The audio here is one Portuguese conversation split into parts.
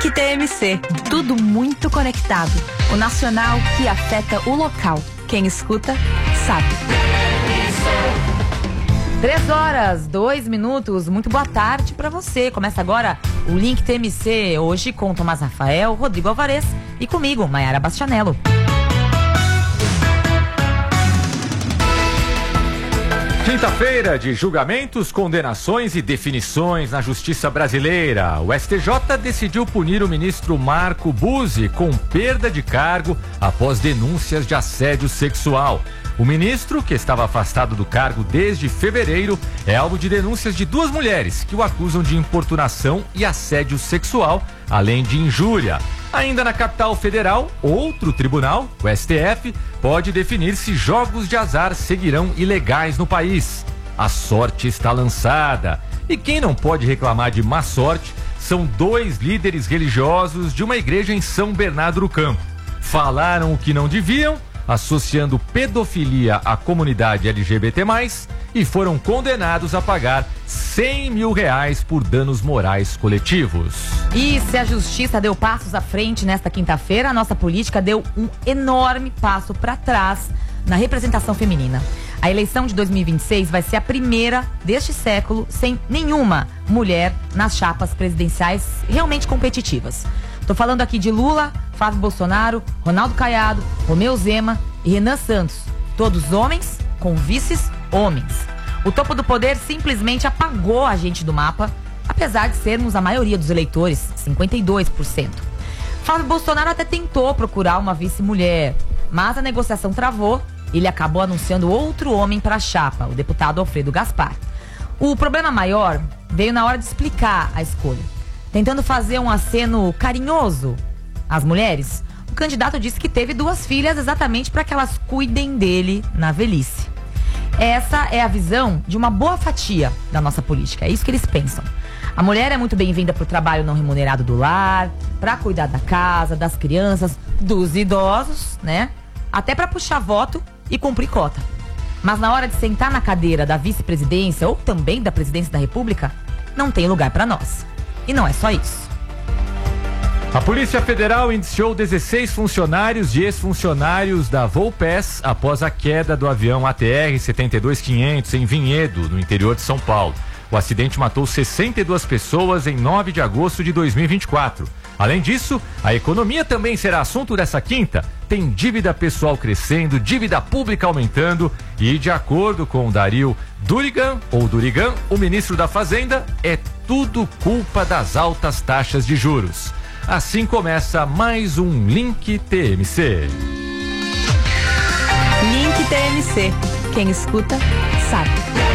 Link TMC, tudo muito conectado. O nacional que afeta o local. Quem escuta, sabe. 3h02, muito boa tarde pra você. Começa agora o Link TMC, hoje com Tomás Rafael, Rodrigo Alvarez e comigo, Maiara Bastianello. Quinta-feira de julgamentos, condenações e definições na justiça brasileira. O STJ decidiu punir o ministro Marco Buzzi com perda de cargo após denúncias de assédio sexual. O ministro, que estava afastado do cargo desde fevereiro, é alvo de denúncias de 2 mulheres que o acusam de importunação e assédio sexual, além de injúria. Ainda na capital federal, outro tribunal, o STF, pode definir se jogos de azar seguirão ilegais no país. A sorte está lançada. E quem não pode reclamar de má sorte são 2 líderes religiosos de uma igreja em São Bernardo do Campo. Falaram o que não deviam, associando pedofilia à comunidade LGBT+, e foram condenados a pagar R$100 mil por danos morais coletivos. E se a justiça deu passos à frente nesta quinta-feira, a nossa política deu um enorme passo para trás na representação feminina. A eleição de 2026 vai ser a primeira deste século sem nenhuma mulher nas chapas presidenciais realmente competitivas. Tô falando aqui de Lula, Flávio Bolsonaro, Ronaldo Caiado, Romeu Zema e Renan Santos. Todos homens com vices homens. O topo do poder simplesmente apagou a gente do mapa, apesar de sermos a maioria dos eleitores, 52%. Flávio Bolsonaro até tentou procurar uma vice-mulher, mas a negociação travou e ele acabou anunciando outro homem para a chapa, o deputado Alfredo Gaspar. O problema maior veio na hora de explicar a escolha. Tentando fazer um aceno carinhoso às mulheres, o candidato disse que teve 2 filhas exatamente para que elas cuidem dele na velhice. Essa é a visão de uma boa fatia da nossa política, é isso que eles pensam. A mulher é muito bem-vinda para o trabalho não remunerado do lar, para cuidar da casa, das crianças, dos idosos, né? Até para puxar voto e cumprir cota. Mas na hora de sentar na cadeira da vice-presidência ou também da presidência da República, não tem lugar para nós. E não é só isso. A Polícia Federal indiciou 16 funcionários e ex-funcionários da Volpes após a queda do avião ATR 72-500 em Vinhedo, no interior de São Paulo. O acidente matou 62 pessoas em 9 de agosto de 2024. Além disso, a economia também será assunto dessa quinta. Tem dívida pessoal crescendo, dívida pública aumentando e, de acordo com Dario Durigan, o ministro da Fazenda, é tudo culpa das altas taxas de juros. Assim começa mais um Link TMC. Link TMC. Quem escuta, sabe.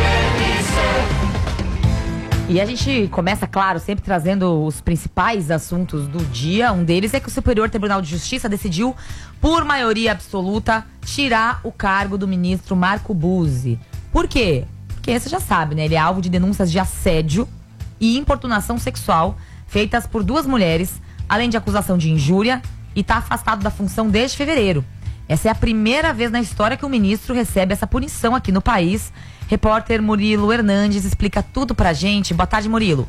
E a gente começa, claro, sempre trazendo os principais assuntos do dia. Um deles é que o Superior Tribunal de Justiça decidiu, por maioria absoluta, tirar o cargo do ministro Marco Buzzi. Por quê? Porque você já sabe, né? Ele é alvo de denúncias de assédio e importunação sexual feitas por 2 mulheres, além de acusação de injúria, e está afastado da função desde fevereiro. Essa é a primeira vez na história que o ministro recebe essa punição aqui no país. Repórter Murilo Hernandes explica tudo pra gente. Boa tarde, Murilo.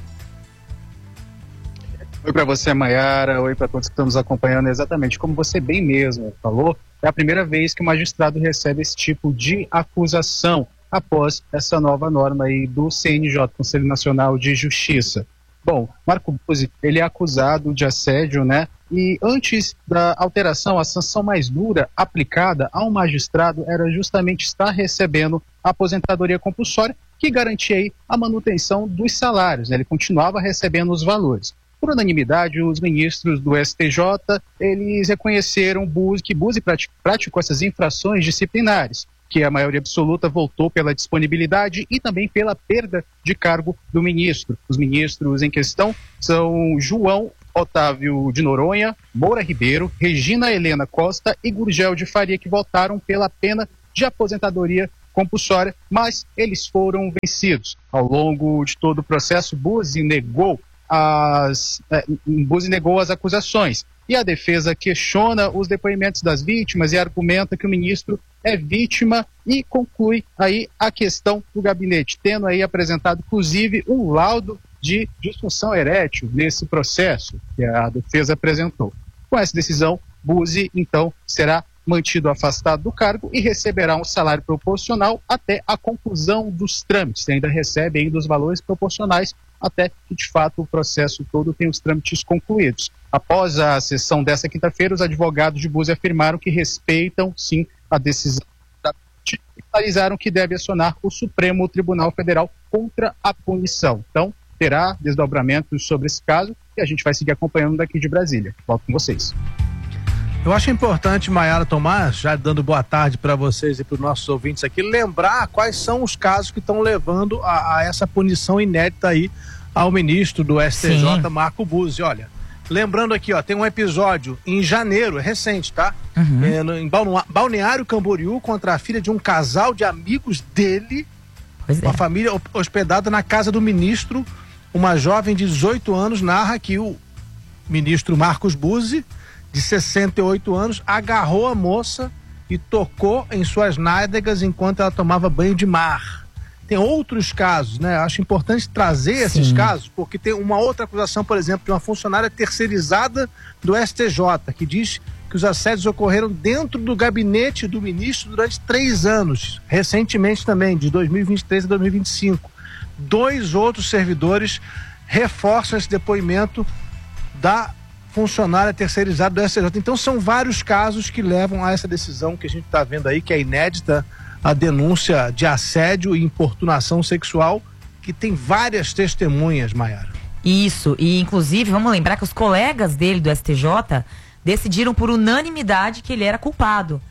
Oi para você, Maiara. Oi para todos que estão nos acompanhando. Exatamente como você bem mesmo falou, é a primeira vez que o magistrado recebe esse tipo de acusação após essa nova norma aí do CNJ, Conselho Nacional de Justiça. Bom, Marco Buzzi, ele é acusado de assédio, né? E antes da alteração, a sanção mais dura aplicada a um magistrado era justamente estar recebendo a aposentadoria compulsória, que garantia aí a manutenção dos salários, né? Ele continuava recebendo os valores. Por unanimidade, os ministros do STJ, eles reconheceram que Buzzi praticou essas infrações disciplinares, que a maioria absoluta votou pela disponibilidade e também pela perda de cargo do ministro. Os ministros em questão são João Otávio de Noronha, Moura Ribeiro, Regina Helena Costa e Gurgel de Faria, que votaram pela pena de aposentadoria compulsória, mas eles foram vencidos. Ao longo de todo o processo, Buzzi negou as acusações. E a defesa questiona os depoimentos das vítimas e argumenta que o ministro é vítima e conclui aí a questão do gabinete, tendo aí apresentado inclusive um laudo de disfunção erétil nesse processo que a defesa apresentou. Com essa decisão, Buzzi, então, será mantido afastado do cargo e receberá um salário proporcional até a conclusão dos trâmites. Ainda recebe ainda os valores proporcionais até que, de fato, o processo todo tenha os trâmites concluídos. Após a sessão desta quinta-feira, os advogados de Buzzi afirmaram que respeitam, sim, a decisão da Corte e finalizaram que deve acionar o Supremo Tribunal Federal contra a punição. Então, terá desdobramentos sobre esse caso e a gente vai seguir acompanhando daqui de Brasília. Volto com vocês. Eu acho importante, Maiara Tomás, já dando boa tarde para vocês e para os nossos ouvintes aqui, lembrar quais são os casos que estão levando a essa punição inédita aí ao ministro do STJ, Sim. Marco Buzzi. Olha, lembrando aqui, tem um episódio em janeiro, é recente, tá? Em Balneário Camboriú, contra a filha de um casal de amigos dele, uma família hospedada na casa do ministro. Uma jovem de 18 anos narra que o ministro Marcos Buzzi, de 68 anos, agarrou a moça e tocou em suas nádegas enquanto ela tomava banho de mar. Tem outros casos, né? Acho importante trazer esses casos, porque tem uma outra acusação, por exemplo, de uma funcionária terceirizada do STJ, que diz que os assédios ocorreram dentro do gabinete do ministro durante 3 anos, recentemente também, de 2023 a 2025. 2 outros servidores reforçam esse depoimento da funcionária terceirizada do STJ. Então são vários casos que levam a essa decisão que a gente está vendo aí, que é inédita, a denúncia de assédio e importunação sexual, que tem várias testemunhas, Maiara. Isso, e inclusive vamos lembrar que os colegas dele do STJ decidiram por unanimidade que ele era culpado.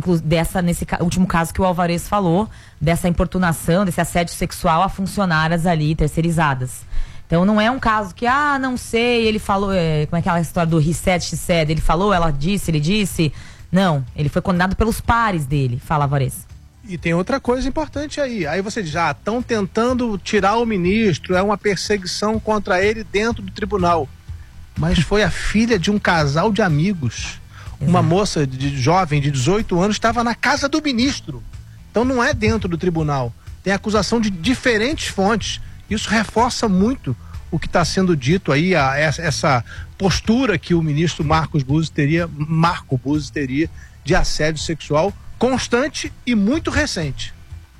Nesse último caso que o Alvarez falou, dessa importunação, desse assédio sexual a funcionárias ali terceirizadas. Então não é um caso que, não sei, ele falou, como é aquela história do he said, she said, ele falou, ela disse, ele disse. Não, ele foi condenado pelos pares dele, fala Alvarez. E tem outra coisa importante aí você diz, estão tentando tirar o ministro, é uma perseguição contra ele dentro do tribunal. Mas foi a filha de um casal de amigos. Uma moça jovem de 18 anos estava na casa do ministro. Então não é dentro do tribunal. Tem acusação de diferentes fontes. Isso reforça muito o que está sendo dito aí, essa postura que o ministro Marco Buzzi teria de assédio sexual constante e muito recente.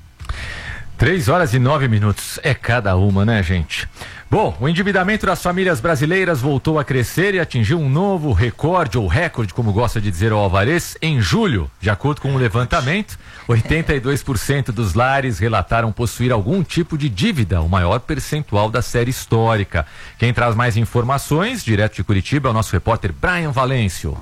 3h09. É cada uma, né, gente? Bom, o endividamento das famílias brasileiras voltou a crescer e atingiu um novo recorde, ou recorde, como gosta de dizer o Alvarez, em julho. De acordo com um levantamento, 82% dos lares relataram possuir algum tipo de dívida, o maior percentual da série histórica. Quem traz mais informações, direto de Curitiba, é o nosso repórter Brian Valêncio.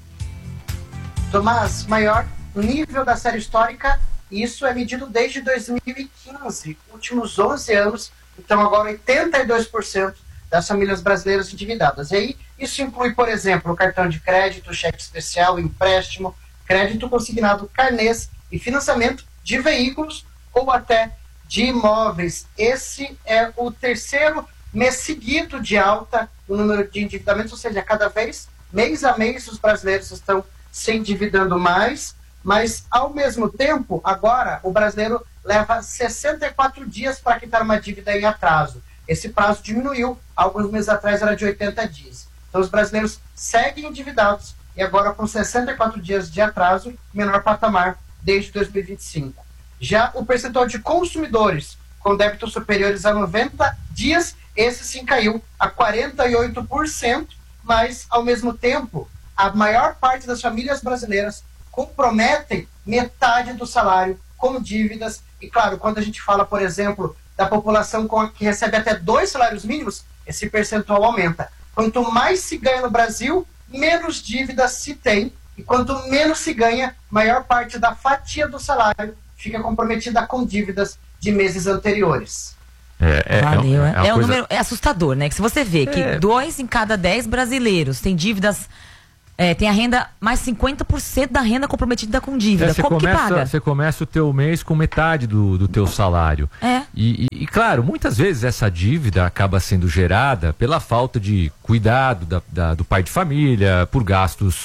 Tomás, maior nível da série histórica, isso é medido desde 2015, últimos 11 anos. Então agora 82% das famílias brasileiras endividadas. E aí isso inclui, por exemplo, o cartão de crédito, cheque especial, empréstimo, crédito consignado, carnês e financiamento de veículos ou até de imóveis. Esse é o 3º mês seguido de alta no número de endividamentos, ou seja, cada vez, mês a mês, os brasileiros estão se endividando mais, mas ao mesmo tempo, agora o brasileiro leva 64 dias para quitar uma dívida em atraso. Esse prazo diminuiu, alguns meses atrás era de 80 dias. Então os brasileiros seguem endividados e agora com 64 dias de atraso, menor patamar desde 2025. Já o percentual de consumidores com débitos superiores a 90 dias, esse sim caiu a 48%, mas ao mesmo tempo, a maior parte das famílias brasileiras comprometem metade do salário com dívidas. E claro, quando a gente fala, por exemplo, da população que recebe até 2 salários mínimos, esse percentual aumenta. Quanto mais se ganha no Brasil, menos dívidas se tem. E quanto menos se ganha, maior parte da fatia do salário fica comprometida com dívidas de meses anteriores. Um número assustador, né? Que se você vê que 2 em cada 10 brasileiros têm dívidas, tem a renda, mais 50% da renda comprometida com dívida. Como que paga? Você começa o teu mês com metade do teu salário. E claro, muitas vezes essa dívida acaba sendo gerada pela falta de cuidado do pai de família, por gastos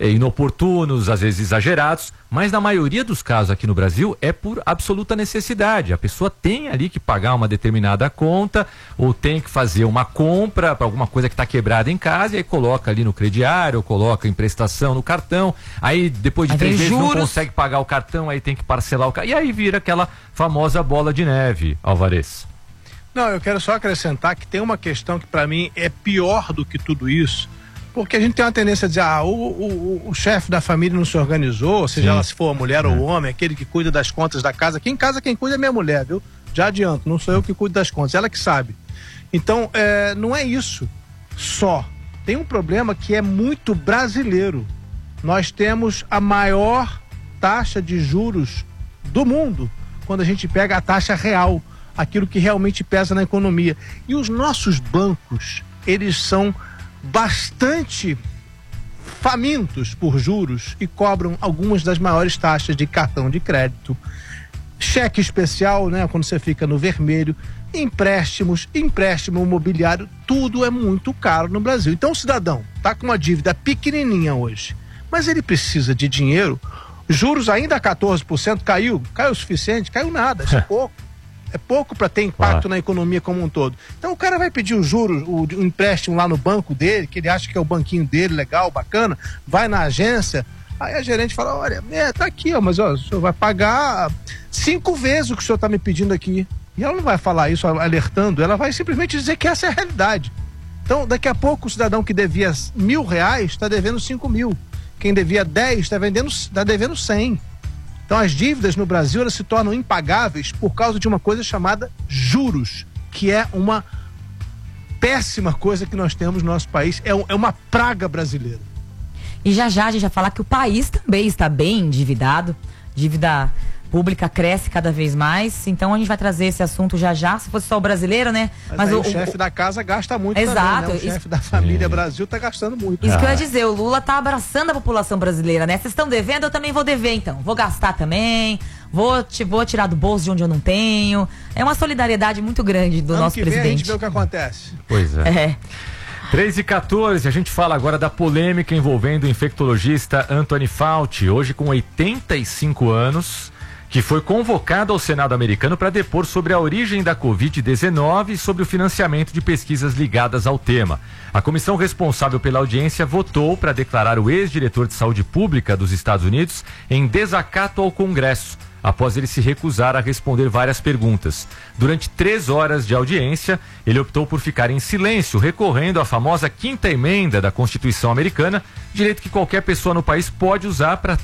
inoportunos, às vezes exagerados, mas na maioria dos casos aqui no Brasil é por absoluta necessidade. A pessoa tem ali que pagar uma determinada conta ou tem que fazer uma compra para alguma coisa que está quebrada em casa e aí coloca ali no crediário, ou coloca em prestação no cartão, aí depois de 3 vezes não consegue pagar o cartão, aí tem que parcelar o cartão, e aí vira aquela famosa bola de neve, Alvarez. Não, eu quero só acrescentar que tem uma questão que para mim é pior do que tudo isso, porque a gente tem uma tendência a dizer, o chefe da família não se organizou, seja ela se for a mulher ou o homem, aquele que cuida das contas da casa. Aqui em casa quem cuida é minha mulher, viu? Já adianto, não sou eu que cuido das contas, ela que sabe. Então, não é isso só. Tem um problema que é muito brasileiro. Nós temos a maior taxa de juros do mundo, quando a gente pega a taxa real, aquilo que realmente pesa na economia. E os nossos bancos, eles são bastante famintos por juros e cobram algumas das maiores taxas de cartão de crédito, cheque especial, né, quando você fica no vermelho, empréstimo imobiliário, tudo é muito caro no Brasil. Então o cidadão tá com uma dívida pequenininha hoje, mas ele precisa de dinheiro, juros ainda a 14%, caiu o suficiente? Caiu nada, isso é pouco. É pouco para ter impacto na economia como um todo. Então o cara vai pedir o juros, o empréstimo lá no banco dele, que ele acha que é o banquinho dele, legal, bacana, vai na agência, aí a gerente fala, olha, tá aqui, ó, mas ó, o senhor vai pagar 5 vezes o que o senhor tá me pedindo aqui. E ela não vai falar isso alertando, ela vai simplesmente dizer que essa é a realidade. Então daqui a pouco o cidadão que devia R$1.000 está devendo 5.000. Quem devia 10 está devendo 100. Então as dívidas no Brasil, elas se tornam impagáveis por causa de uma coisa chamada juros, que é uma péssima coisa que nós temos no nosso país, é uma praga brasileira. E já a gente vai falar que o país também está bem endividado, dívida pública cresce cada vez mais, então a gente vai trazer esse assunto já, se fosse só o brasileiro, né? Mas o chefe da casa gasta muito. Exato, também, né? O chefe da família Brasil tá gastando muito. Isso que eu ia dizer, o Lula tá abraçando a população brasileira, né? Vocês estão devendo, eu também vou dever então, vou gastar também, vou tirar do bolso de onde eu não tenho, é uma solidariedade muito grande do nosso presidente. A gente vê o que acontece. Pois é. 3h14, a gente fala agora da polêmica envolvendo o infectologista Anthony Fauci, hoje com 85 anos, que foi convocado ao Senado americano para depor sobre a origem da Covid-19 e sobre o financiamento de pesquisas ligadas ao tema. A comissão responsável pela audiência votou para declarar o ex-diretor de saúde pública dos Estados Unidos em desacato ao Congresso, após ele se recusar a responder várias perguntas. Durante 3 horas de audiência, ele optou por ficar em silêncio, recorrendo à famosa 5ª emenda da Constituição americana, direito que qualquer pessoa no país pode usar para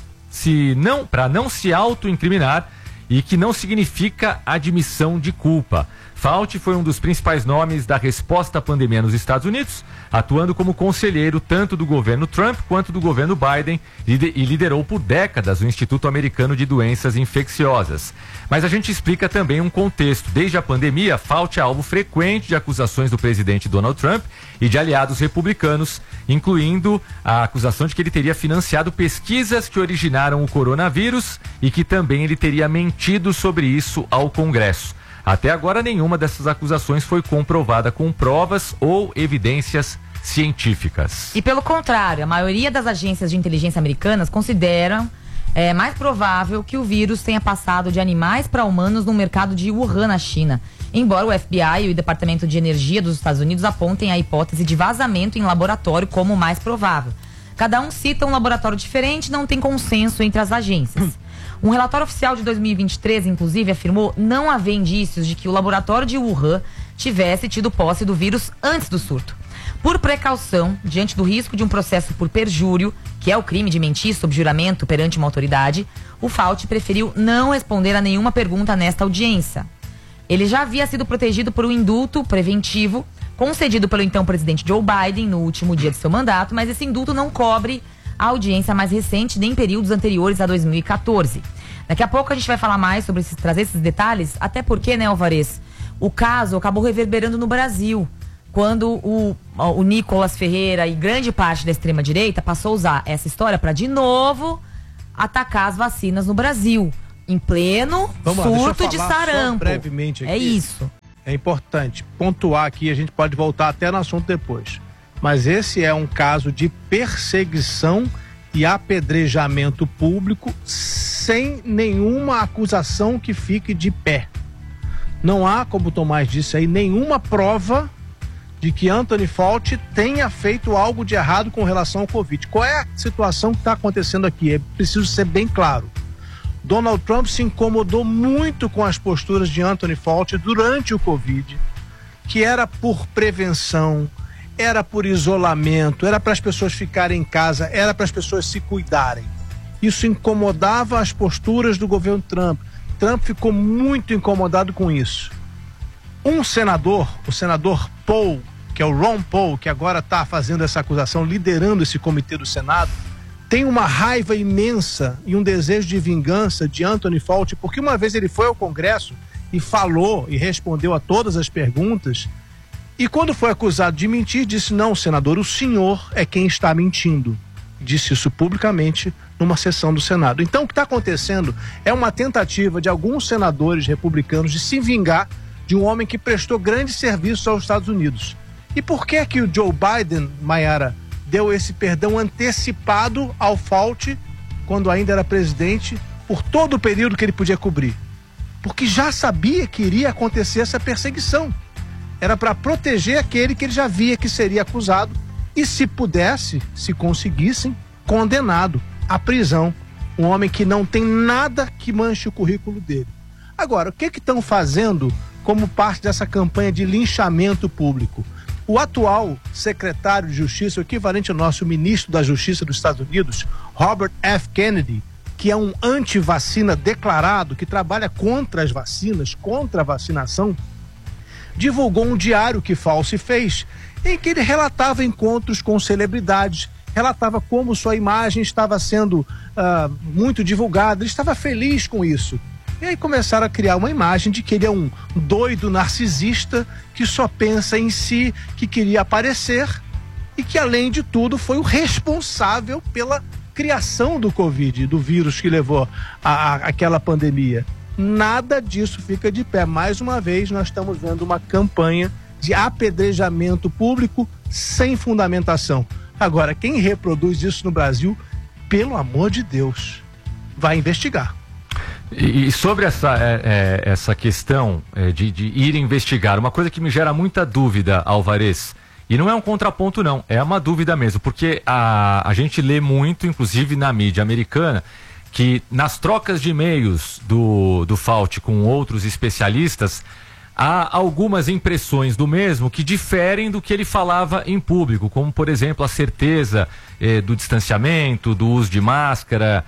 não se auto-incriminar e que não significa admissão de culpa. Fauci foi um dos principais nomes da resposta à pandemia nos Estados Unidos, atuando como conselheiro tanto do governo Trump quanto do governo Biden e liderou por décadas o Instituto Americano de Doenças Infecciosas. Mas a gente explica também um contexto. Desde a pandemia, Fauci é alvo frequente de acusações do presidente Donald Trump e de aliados republicanos, incluindo a acusação de que ele teria financiado pesquisas que originaram o coronavírus e que também ele teria mentido sobre isso ao Congresso. Até agora, nenhuma dessas acusações foi comprovada com provas ou evidências científicas. E pelo contrário, a maioria das agências de inteligência americanas consideram mais provável que o vírus tenha passado de animais para humanos no mercado de Wuhan, na China. Embora o FBI e o Departamento de Energia dos Estados Unidos apontem a hipótese de vazamento em laboratório como mais provável. Cada um cita um laboratório diferente, não tem consenso entre as agências. Um relatório oficial de 2023, inclusive, afirmou não haver indícios de que o laboratório de Wuhan tivesse tido posse do vírus antes do surto. Por precaução, diante do risco de um processo por perjúrio, que é o crime de mentir sob juramento perante uma autoridade, o Fauci preferiu não responder a nenhuma pergunta nesta audiência. Ele já havia sido protegido por um indulto preventivo concedido pelo então presidente Joe Biden no último dia de seu mandato, mas esse indulto não cobre a audiência mais recente nem períodos anteriores a 2014. Daqui a pouco a gente vai falar mais sobre trazer esses detalhes, até porque, né, Alvarez, o caso acabou reverberando no Brasil, quando o Nicolas Ferreira e grande parte da extrema-direita passou a usar essa história para, de novo, atacar as vacinas no Brasil, em pleno surto de sarampo. Brevemente aqui. É isso. É importante pontuar aqui, a gente pode voltar até no assunto depois. Mas esse é um caso de perseguição e apedrejamento público sem nenhuma acusação que fique de pé. Não há, como o Tomás disse aí, nenhuma prova de que Anthony Fauci tenha feito algo de errado com relação ao Covid. Qual é a situação que está acontecendo aqui? É preciso ser bem claro. Donald Trump se incomodou muito com as posturas de Anthony Fauci durante o Covid, que era por prevenção, era por isolamento, era para as pessoas ficarem em casa, era para as pessoas se cuidarem. Isso incomodava as posturas do governo Trump. Trump ficou muito incomodado com isso. Um senador, o senador Paul, que é o Ron Paul, que agora está fazendo essa acusação, liderando esse comitê do Senado, tem uma raiva imensa e um desejo de vingança de Anthony Fauci, porque uma vez ele foi ao Congresso e falou e respondeu a todas as perguntas, e quando foi acusado de mentir, disse: não, senador, o senhor é quem está mentindo. Disse isso publicamente numa sessão do Senado. Então o que está acontecendo é uma tentativa de alguns senadores republicanos de se vingar de um homem que prestou grandes serviços aos Estados Unidos. E por que que o Joe Biden, Mayara, deu esse perdão antecipado ao Fauci, quando ainda era presidente, por todo o período que ele podia cobrir? Porque já sabia que iria acontecer essa perseguição. Era para proteger aquele que ele já via que seria acusado e, se pudesse, se conseguissem, condenado à prisão. Um homem que não tem nada que manche o currículo dele. Agora, o que estão fazendo como parte dessa campanha de linchamento público? O atual secretário de Justiça, o equivalente ao nosso ministro da Justiça dos Estados Unidos, Robert F. Kennedy, que é um anti-vacina declarado, que trabalha contra as vacinas, contra a vacinação, divulgou um diário que Fauci fez, em que ele relatava encontros com celebridades, relatava como sua imagem estava sendo muito divulgada, ele estava feliz com isso. E aí começaram a criar uma imagem de que ele é um doido narcisista que só pensa em si, que queria aparecer e que, além de tudo, foi o responsável pela criação do Covid, do vírus que levou àquela pandemia. Nada disso fica de pé. Mais uma vez, nós estamos vendo uma campanha de apedrejamento público sem fundamentação. Agora, quem reproduz isso no Brasil, pelo amor de Deus, vai investigar. E sobre essa questão de ir investigar, uma coisa que me gera muita dúvida, Alvarez, e não é um contraponto não, é uma dúvida mesmo, porque a gente lê muito, inclusive na mídia americana, que nas trocas de e-mails do Fauci com outros especialistas, há algumas impressões do mesmo que diferem do que ele falava em público, como, por exemplo, a certeza do distanciamento, do uso de máscara,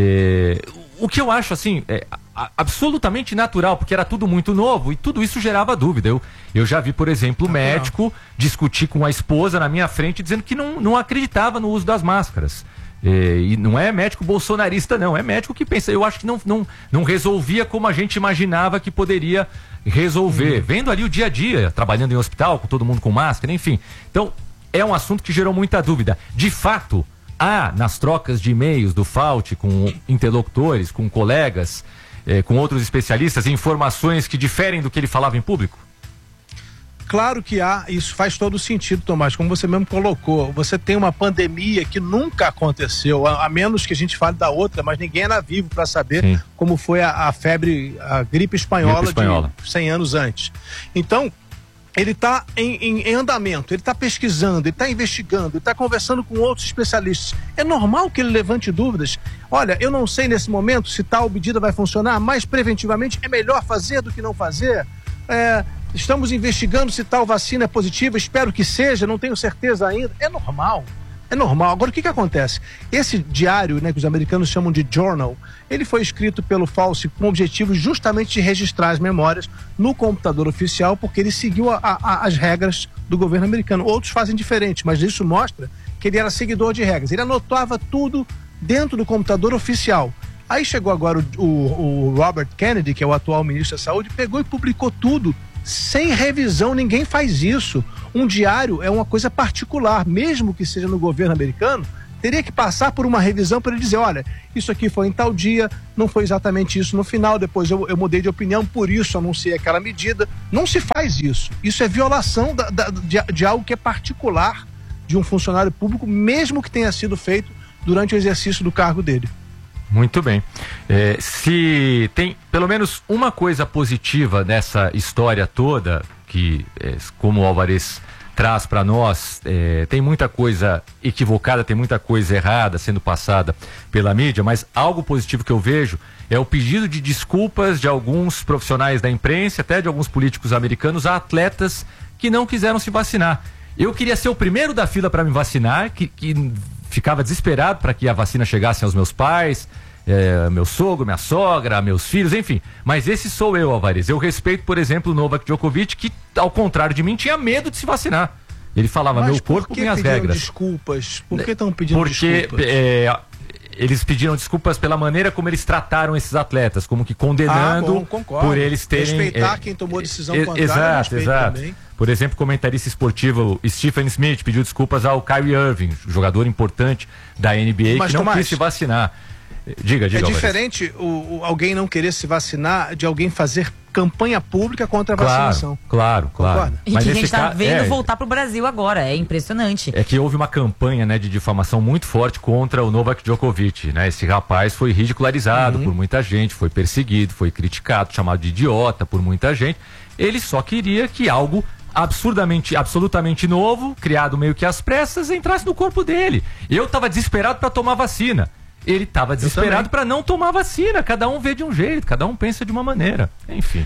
o que eu acho, assim, absolutamente natural, porque era tudo muito novo e tudo isso gerava dúvida. Eu já vi, por exemplo, o médico discutir com a esposa na minha frente, dizendo que não acreditava no uso das máscaras. E não é médico bolsonarista, não, é médico que pensa, eu acho que não resolvia como a gente imaginava que poderia resolver, vendo ali o dia a dia, trabalhando em hospital, com todo mundo com máscara, enfim. Então, é um assunto que gerou muita dúvida. De fato, há nas trocas de e-mails do Fauci com interlocutores, com colegas, com outros especialistas, informações que diferem do que ele falava em público? Claro que há, isso faz todo sentido, Tomás, como você mesmo colocou. Você tem uma pandemia que nunca aconteceu, a menos que a gente fale da outra, mas ninguém era vivo para saber Sim. como foi a gripe espanhola de 100 anos antes. Então, ele está em andamento, ele está pesquisando, ele está investigando, ele está conversando com outros especialistas. É normal que ele levante dúvidas. Olha, eu não sei nesse momento se tal medida vai funcionar, mas preventivamente é melhor fazer do que não fazer. Estamos investigando se tal vacina é positiva, espero que seja, não tenho certeza ainda. É normal. Agora, o que acontece? Esse diário, né, que os americanos chamam de journal, ele foi escrito pelo Fauci com o objetivo justamente de registrar as memórias no computador oficial, porque ele seguiu as regras do governo americano. Outros fazem diferente, mas isso mostra que ele era seguidor de regras. Ele anotava tudo dentro do computador oficial. Aí chegou agora o Robert Kennedy, que é o atual ministro da Saúde, pegou e publicou tudo sem revisão. Ninguém faz isso. Um diário é uma coisa particular, mesmo que seja no governo americano, teria que passar por uma revisão para ele dizer, olha, isso aqui foi em tal dia, não foi exatamente isso no final, depois eu mudei de opinião, por isso anunciei aquela medida. Não se faz isso. Isso é violação de algo que é particular de um funcionário público, mesmo que tenha sido feito durante o exercício do cargo dele. Muito bem. Se tem pelo menos uma coisa positiva nessa história toda, que como o Álvarez traz para nós, tem muita coisa equivocada, tem muita coisa errada sendo passada pela mídia, mas algo positivo que eu vejo é o pedido de desculpas de alguns profissionais da imprensa, até de alguns políticos americanos, a atletas que não quiseram se vacinar. Eu queria ser o primeiro da fila para me vacinar, que ficava desesperado para que a vacina chegasse aos meus pais, meu sogro, minha sogra, meus filhos, enfim. Mas esse sou eu, Álvarez. Eu respeito, por exemplo, o Novak Djokovic, que, ao contrário de mim, tinha medo de se vacinar. Ele falava, meu corpo, minhas regras. Desculpas? Por que estão pedindo desculpas? Porque eles pediram desculpas pela maneira como eles trataram esses atletas, como que condenando por eles terem... Respeitar quem tomou a decisão contrária. Exato. Também. Por exemplo, comentarista esportivo Stephen Smith pediu desculpas ao Kyrie Irving, jogador importante da NBA, mas que não quis se vacinar. Diga. É diferente alguém não querer se vacinar de alguém fazer campanha pública contra a vacinação. Claro. E mas que a gente está vendo voltar para o Brasil agora, é impressionante. É que houve uma campanha, né, de difamação muito forte contra o Novak Djokovic, né? Esse rapaz foi ridicularizado por muita gente, foi perseguido, foi criticado, chamado de idiota por muita gente. Ele só queria que algo absolutamente novo, criado meio que às pressas, entrasse no corpo dele. Eu estava desesperado para tomar vacina. Ele estava desesperado para não tomar vacina. Cada um vê de um jeito, cada um pensa de uma maneira. Enfim.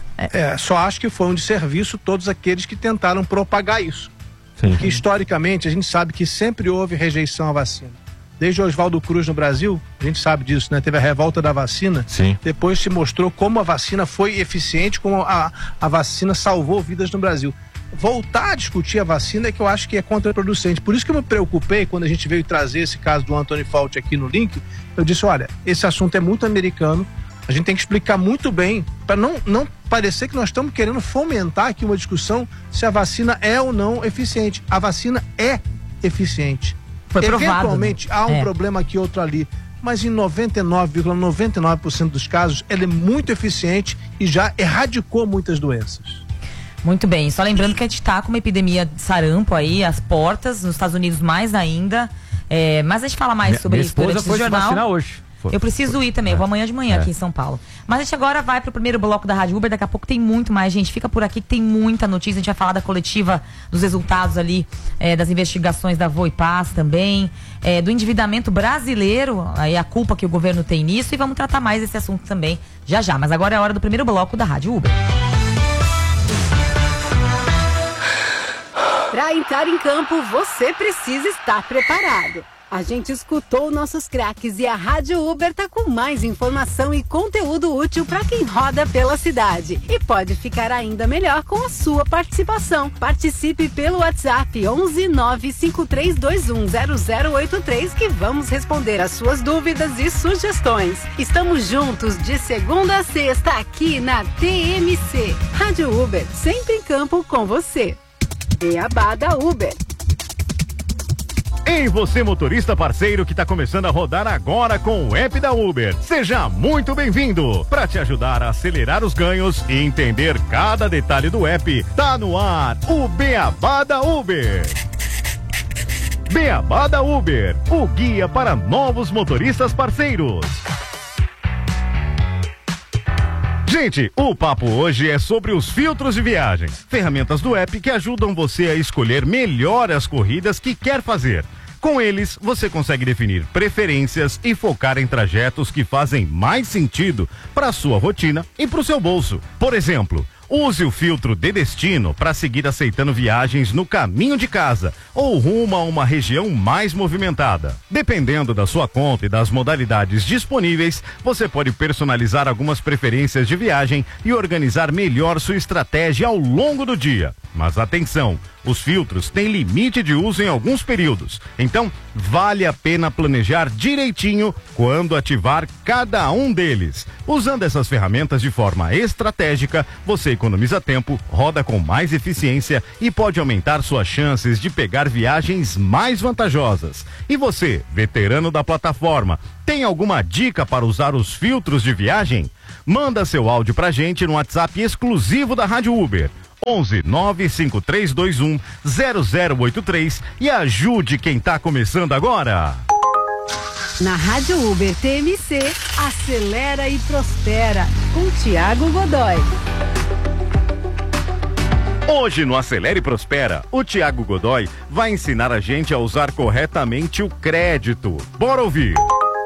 Só acho que foi um desserviço todos aqueles que tentaram propagar isso. Sim. Porque historicamente a gente sabe que sempre houve rejeição à vacina. Desde Oswaldo Cruz no Brasil, a gente sabe disso, né? Teve a revolta da vacina. Sim. Depois se mostrou como a vacina foi eficiente, como a vacina salvou vidas no Brasil. Voltar a discutir a vacina é que eu acho que é contraproducente. Por isso que eu me preocupei quando a gente veio trazer esse caso do Anthony Fauci aqui no link. Eu disse, olha, esse assunto é muito americano, a gente tem que explicar muito bem, para não parecer que nós estamos querendo fomentar aqui uma discussão se a vacina é ou não eficiente. A vacina é eficiente. Foi provado. Eventualmente há um problema aqui, outro ali, mas em 99,99% dos casos ela é muito eficiente e já erradicou muitas doenças. Muito bem, só lembrando que a gente está com uma epidemia de sarampo aí, às portas, nos Estados Unidos mais ainda, mas a gente fala mais sobre isso durante esse jornal. Se vacinar hoje. Eu preciso ir também, eu vou amanhã de manhã aqui em São Paulo. Mas a gente agora vai pro primeiro bloco da Rádio Uber, daqui a pouco tem muito mais, gente, fica por aqui que tem muita notícia, a gente vai falar da coletiva, dos resultados ali, das investigações da Voipaz também, do endividamento brasileiro, aí a culpa que o governo tem nisso, e vamos tratar mais esse assunto também já, mas agora é a hora do primeiro bloco da Rádio Uber. Para entrar em campo, você precisa estar preparado. A gente escutou nossos craques e a Rádio Uber tá com mais informação e conteúdo útil para quem roda pela cidade. E pode ficar ainda melhor com a sua participação. Participe pelo WhatsApp 11 95321 0083 que vamos responder as suas dúvidas e sugestões. Estamos juntos de segunda a sexta aqui na TMC. Rádio Uber, sempre em campo com você. Beabá da Uber. Ei, você motorista parceiro que está começando a rodar agora com o app da Uber. Seja muito bem-vindo. Para te ajudar a acelerar os ganhos e entender cada detalhe do app, tá no ar o Beabá da Uber. Beabá da Uber, o guia para novos motoristas parceiros. Gente, o papo hoje é sobre os filtros de viagem, ferramentas do app que ajudam você a escolher melhor as corridas que quer fazer. Com eles, você consegue definir preferências e focar em trajetos que fazem mais sentido para a sua rotina e para o seu bolso. Por exemplo, use o filtro de destino para seguir aceitando viagens no caminho de casa ou rumo a uma região mais movimentada. Dependendo da sua conta e das modalidades disponíveis, você pode personalizar algumas preferências de viagem e organizar melhor sua estratégia ao longo do dia. Mas atenção, os filtros têm limite de uso em alguns períodos, então vale a pena planejar direitinho quando ativar cada um deles. Usando essas ferramentas de forma estratégica, você economiza tempo, roda com mais eficiência e pode aumentar suas chances de pegar viagens mais vantajosas. E você, veterano da plataforma, tem alguma dica para usar os filtros de viagem? Manda seu áudio pra gente no WhatsApp exclusivo da Rádio Uber. 11 95321 0083 e ajude quem tá começando agora. Na Rádio Uber TMC, acelera e prospera, com Tiago Godoy. Hoje no Acelere e Prospera, o Tiago Godoy vai ensinar a gente a usar corretamente o crédito. Bora ouvir!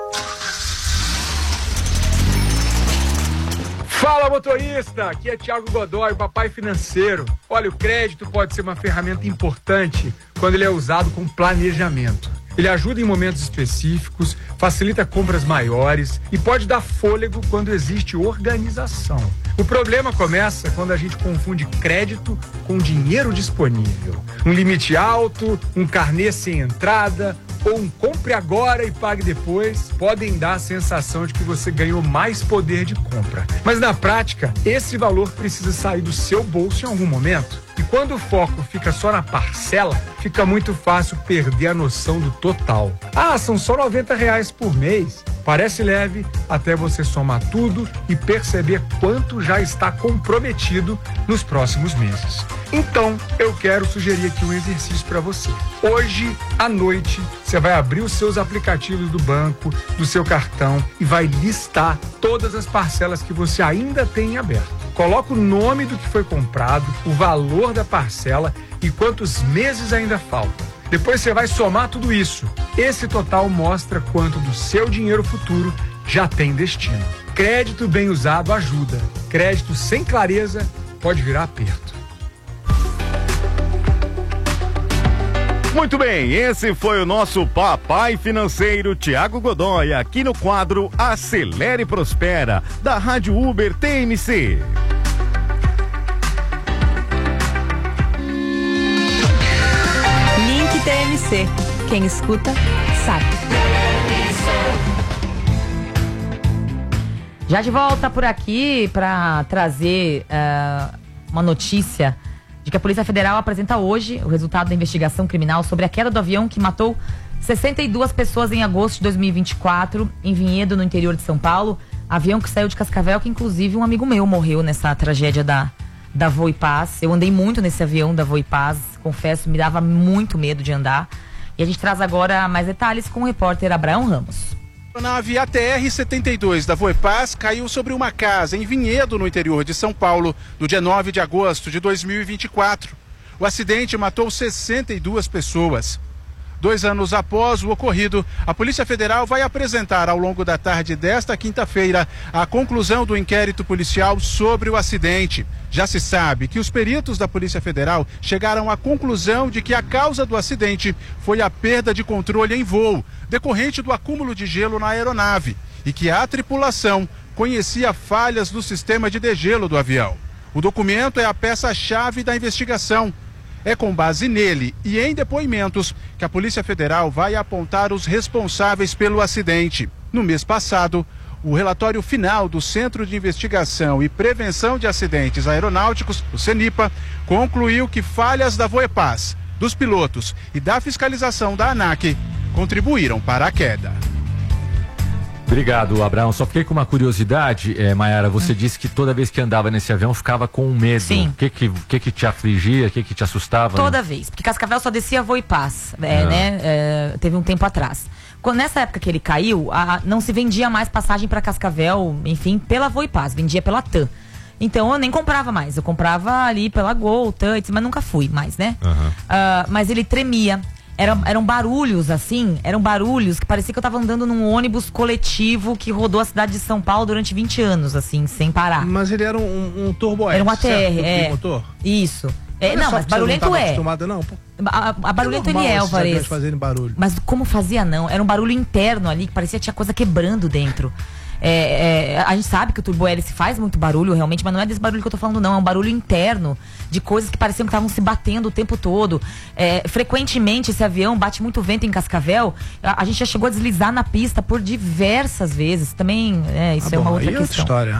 Fala, motorista! Aqui é Tiago Godoy, papai financeiro. Olha, o crédito pode ser uma ferramenta importante quando ele é usado com planejamento. Ele ajuda em momentos específicos, facilita compras maiores e pode dar fôlego quando existe organização. O problema começa quando a gente confunde crédito com dinheiro disponível. Um limite alto, um carnê sem entrada ou um compre agora e pague depois podem dar a sensação de que você ganhou mais poder de compra. Mas na prática, esse valor precisa sair do seu bolso em algum momento. E quando o foco fica só na parcela, fica muito fácil perder a noção do total. Ah, são só R$90 por mês. Parece leve até você somar tudo e perceber quanto já está comprometido nos próximos meses. Então, eu quero sugerir aqui um exercício para você. Hoje, à noite, você vai abrir os seus aplicativos do banco, do seu cartão e vai listar todas as parcelas que você ainda tem em aberto. Coloca o nome do que foi comprado, o valor da parcela e quantos meses ainda faltam. Depois você vai somar tudo isso. Esse total mostra quanto do seu dinheiro futuro já tem destino. Crédito bem usado ajuda. Crédito sem clareza pode virar aperto. Muito bem, esse foi o nosso papai financeiro Tiago Godoy, aqui no quadro Acelere e Prospera, da Rádio Uber TMC. Link TMC. Quem escuta, sabe. Já de volta por aqui para trazer uma notícia de que a Polícia Federal apresenta hoje o resultado da investigação criminal sobre a queda do avião que matou 62 pessoas em agosto de 2024 em Vinhedo, no interior de São Paulo. Avião que saiu de Cascavel, que inclusive um amigo meu morreu nessa tragédia da Voipaz. Eu andei muito nesse avião da Voipaz, confesso, me dava muito medo de andar. E a gente traz agora mais detalhes com o repórter Abraão Ramos. A nave ATR-72 da Voipaz caiu sobre uma casa em Vinhedo, no interior de São Paulo, no dia 9 de agosto de 2024. O acidente matou 62 pessoas. 2 anos após o ocorrido, a Polícia Federal vai apresentar ao longo da tarde desta quinta-feira a conclusão do inquérito policial sobre o acidente. Já se sabe que os peritos da Polícia Federal chegaram à conclusão de que a causa do acidente foi a perda de controle em voo, decorrente do acúmulo de gelo na aeronave, e que a tripulação conhecia falhas do sistema de degelo do avião. O documento é a peça-chave da investigação. É com base nele e em depoimentos que a Polícia Federal vai apontar os responsáveis pelo acidente. No mês passado, o relatório final do Centro de Investigação e Prevenção de Acidentes Aeronáuticos, o CENIPA, concluiu que falhas da Voipaz, dos pilotos e da fiscalização da ANAC contribuíram para a queda. Obrigado, Abraão. Só fiquei com uma curiosidade, Mayara. Você disse que toda vez que andava nesse avião ficava com medo. Sim. O que te afligia, o que te assustava? Toda vez, porque Cascavel só descia Voipaz, né? Teve um tempo atrás. Nessa época que ele caiu, não se vendia mais passagem para Cascavel, enfim, pela Voipaz, vendia pela TAM. Então eu nem comprava mais, eu comprava ali pela Gol, Tuts, mas nunca fui mais, né? Mas ele tremia. Eram barulhos, assim, que parecia que eu tava andando num ônibus coletivo que rodou a cidade de São Paulo durante 20 anos, assim, sem parar. Mas ele era um turbo Era um ATR, motor? Isso. Não, mas barulhento não é. Acostumada, não? A barulhento ele é, Alvarez. Fazendo barulho. Mas como fazia, não? Era um barulho interno ali, que parecia que tinha coisa quebrando dentro. A gente sabe que o turbo-hélice faz muito barulho, realmente, mas não é desse barulho que eu tô falando, não. É um barulho interno de coisas que pareciam que estavam se batendo o tempo todo. Frequentemente, esse avião bate muito vento em Cascavel. A gente já chegou a deslizar na pista por diversas vezes. Também, isso é uma outra questão. Outra história.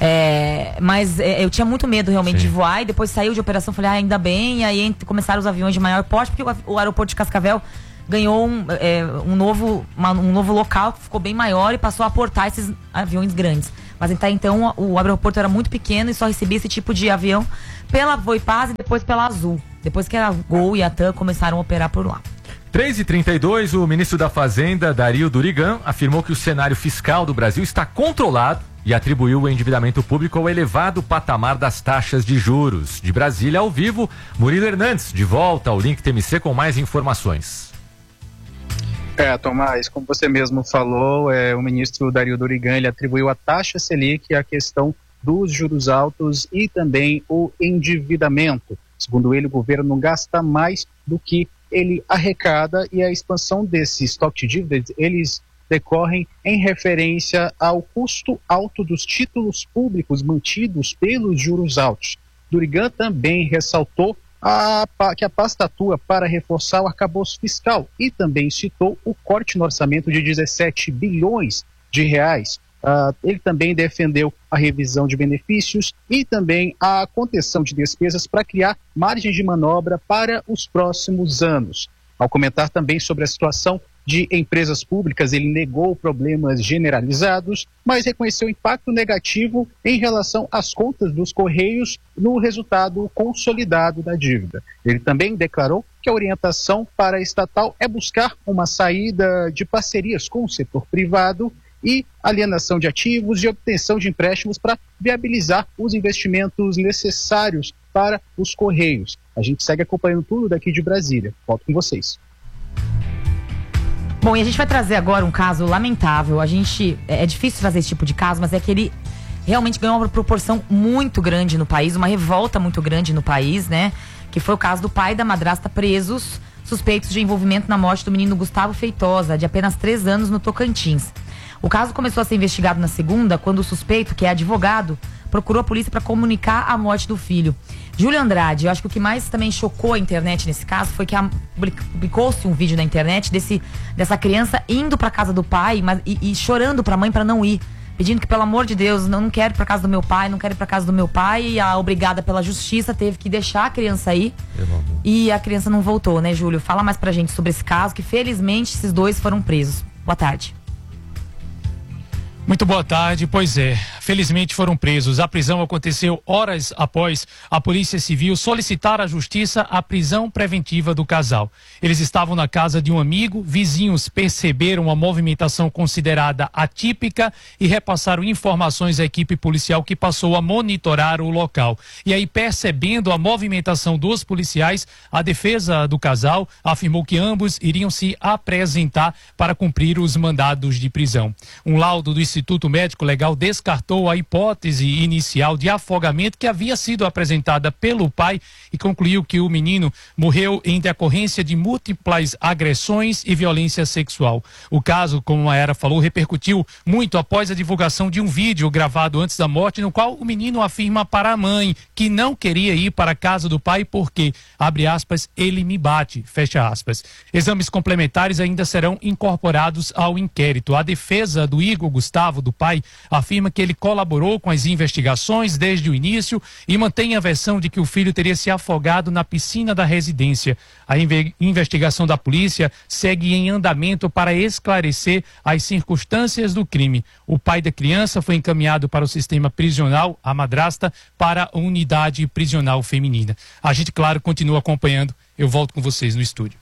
Mas eu tinha muito medo, realmente, de voar. E depois saiu de operação, falei, ainda bem. E aí começaram os aviões de maior porte, porque o aeroporto de Cascavel ganhou um novo local que ficou bem maior e passou a aportar esses aviões grandes. Mas então o aeroporto era muito pequeno e só recebia esse tipo de avião pela Voipaz e depois pela Azul. Depois que a Gol e a TAM começaram a operar por lá. 3h32, o ministro da Fazenda, Dario Durigan, afirmou que o cenário fiscal do Brasil está controlado e atribuiu o endividamento público ao elevado patamar das taxas de juros. De Brasília, ao vivo, Murilo Hernandes, de volta ao Link TMC com mais informações. Tomás, como você mesmo falou, o ministro Dario Durigan, ele atribuiu a taxa Selic à questão dos juros altos e também o endividamento. Segundo ele, o governo não gasta mais do que ele arrecada, e a expansão desse estoque de dívidas, eles decorrem em referência ao custo alto dos títulos públicos mantidos pelos juros altos. Durigan também ressaltou que a pasta atua para reforçar o arcabouço fiscal e também citou o corte no orçamento de 17 bilhões de reais. Ele também defendeu a revisão de benefícios e também a contenção de despesas para criar margem de manobra para os próximos anos. Ao comentar também sobre a situação de empresas públicas, ele negou problemas generalizados, mas reconheceu o impacto negativo em relação às contas dos Correios no resultado consolidado da dívida. Ele também declarou que a orientação para a estatal é buscar uma saída de parcerias com o setor privado e alienação de ativos e obtenção de empréstimos para viabilizar os investimentos necessários para os Correios. A gente segue acompanhando tudo daqui de Brasília. Volto com vocês. Bom, e a gente vai trazer agora um caso lamentável. É difícil trazer esse tipo de caso, mas é que ele realmente ganhou uma proporção muito grande no país, uma revolta muito grande no país, né? Que foi o caso do pai e da madrasta presos, suspeitos de envolvimento na morte do menino Gustavo Feitosa, de apenas 3 anos, no Tocantins. O caso começou a ser investigado na segunda, quando o suspeito, que é advogado, procurou a polícia para comunicar a morte do filho. Júlio Andrade, eu acho que o que mais também chocou a internet nesse caso foi que publicou-se um vídeo na internet dessa criança indo para casa do pai e chorando para a mãe para não ir, pedindo que, pelo amor de Deus, não quero ir para casa do meu pai, não quero ir para casa do meu pai, e a obrigada pela justiça teve que deixar a criança ir e a criança não voltou, né, Júlio? Fala mais pra gente sobre esse caso, que felizmente esses dois foram presos. Boa tarde. Muito boa tarde. Pois é, felizmente foram presos. A prisão aconteceu horas após a Polícia Civil solicitar à Justiça a prisão preventiva do casal. Eles estavam na casa de um amigo, vizinhos perceberam uma movimentação considerada atípica e repassaram informações à equipe policial, que passou a monitorar o local. E aí, percebendo a movimentação dos policiais, a defesa do casal afirmou que ambos iriam se apresentar para cumprir os mandados de prisão. Um laudo do Instituto Médico Legal descartou a hipótese inicial de afogamento que havia sido apresentada pelo pai e concluiu que o menino morreu em decorrência de múltiplas agressões e violência sexual. O caso, como a Mayara falou, repercutiu muito após a divulgação de um vídeo gravado antes da morte, no qual o menino afirma para a mãe que não queria ir para a casa do pai porque, abre aspas, ele me bate, fecha aspas. Exames complementares ainda serão incorporados ao inquérito. A defesa do Igor Gustavo, do pai, afirma que ele colaborou com as investigações desde o início e mantém a versão de que o filho teria se afogado na piscina da residência. A investigação da polícia segue em andamento para esclarecer as circunstâncias do crime. O pai da criança foi encaminhado para o sistema prisional, a madrasta, para a unidade prisional feminina. A gente, claro, continua acompanhando. Eu volto com vocês no estúdio.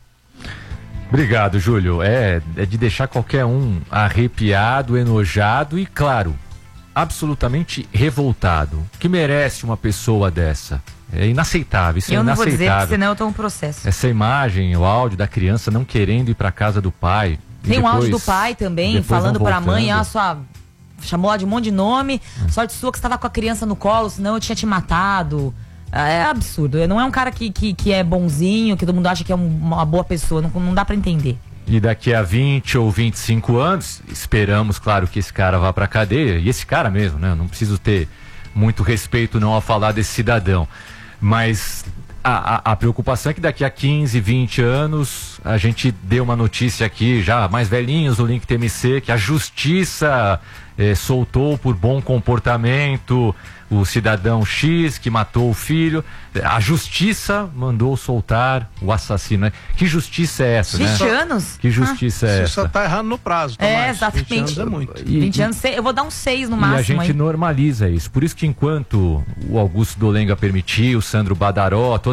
Obrigado, Júlio. É de deixar qualquer um arrepiado, enojado e, claro, absolutamente revoltado. Que merece uma pessoa dessa? É inaceitável, isso é inaceitável. Eu não vou dizer, porque senão eu tomo um processo. Essa imagem, o áudio da criança não querendo ir para casa do pai. Tem um áudio do pai também, falando para a mãe, chamou ela de um monte de nome, sorte sua que estava com a criança no colo, senão eu tinha te matado. É absurdo. Não é um cara que é bonzinho, que todo mundo acha que é uma boa pessoa. Não dá pra entender. E daqui a 20 ou 25 anos, esperamos, claro, que esse cara vá pra cadeia. E esse cara mesmo, né? Eu não preciso ter muito respeito não a falar desse cidadão. Mas a preocupação é que daqui a 15, 20 anos, a gente deu uma notícia aqui, já mais velhinhos do Link TMC, que a justiça soltou por bom comportamento o cidadão X que matou o filho. A justiça mandou soltar o assassino. Que justiça é essa, 20 anos? Que justiça é essa? Você tá errando no prazo, Tomás. Exatamente. 20 anos é muito. 20 anos, eu vou dar um 6 no máximo. E a gente normaliza isso. Por isso que enquanto o Augusto Dolenga permitiu, o Sandro Badaró,